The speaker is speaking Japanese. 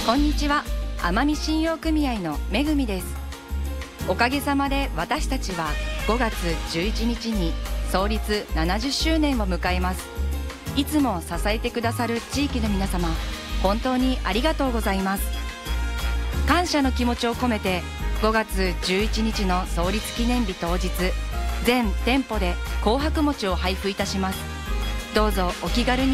こんにちは、奄美信用組合のめぐみです。おかげさまで私たちは5月11日に創立70周年を迎えます。いつも支えてくださる地域の皆様、本当にありがとうございます。感謝の気持ちを込めて5月11日の創立記念日当日、全店舗で紅白餅を配布いたします。どうぞお気軽に